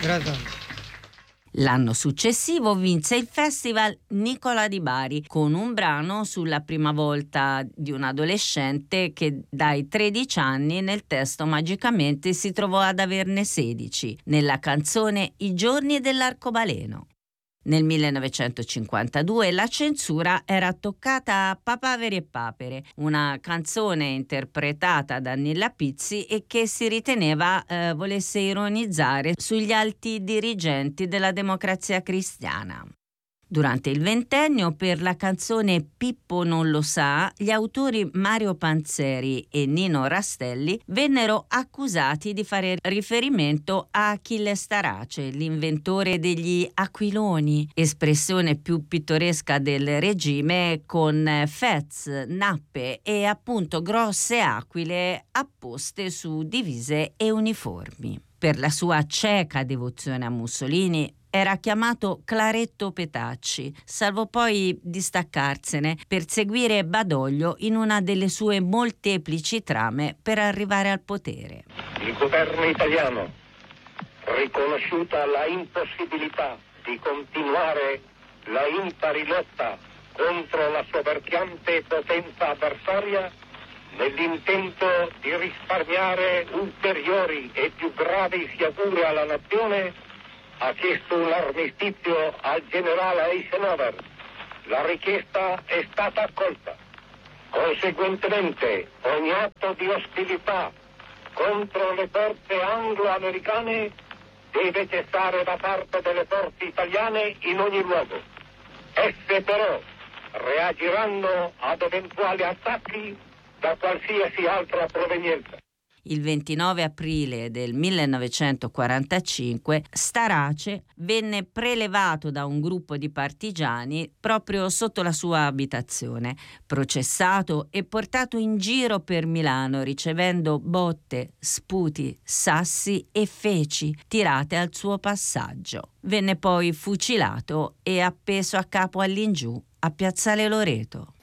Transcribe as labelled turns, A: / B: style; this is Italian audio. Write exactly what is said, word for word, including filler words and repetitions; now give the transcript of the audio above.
A: Grazie.
B: L'anno successivo vinse il Festival Nicola di Bari con un brano sulla prima volta di un adolescente che dai tredici anni nel testo magicamente si trovò ad averne sedici, nella canzone I giorni dell'arcobaleno. Nel millenovecentocinquantadue la censura era toccata a Papaveri e Papere, una canzone interpretata da Nilla Pizzi e che si riteneva eh, volesse ironizzare sugli alti dirigenti della Democrazia Cristiana. Durante il ventennio, per la canzone Pippo non lo sa, gli autori Mario Panzeri e Nino Rastelli vennero accusati di fare riferimento a Achille Starace, l'inventore degli aquiloni, espressione più pittoresca del regime, con fez, nappe e appunto grosse aquile apposte su divise e uniformi. Per la sua cieca devozione a Mussolini era chiamato Claretto Petacci, salvo poi distaccarsene per seguire Badoglio in una delle sue molteplici trame per arrivare al potere.
C: Il governo italiano, riconosciuta la impossibilità di continuare la impari lotta contro la soverchiante potenza avversaria, nell'intento di risparmiare ulteriori e più gravi sciagure alla nazione, ha chiesto un armistizio al generale Eisenhower. La richiesta è stata accolta. Conseguentemente, ogni atto di ostilità contro le forze anglo-americane deve cessare da parte delle forze italiane in ogni luogo. Esse però reagiranno ad eventuali attacchi da qualsiasi altra provenienza.
B: Il ventinove aprile del millenovecentoquarantacinque Starace venne prelevato da un gruppo di partigiani proprio sotto la sua abitazione, processato e portato in giro per Milano ricevendo botte, sputi, sassi e feci tirate al suo passaggio. Venne poi fucilato e appeso a capo all'ingiù a Piazzale Loreto.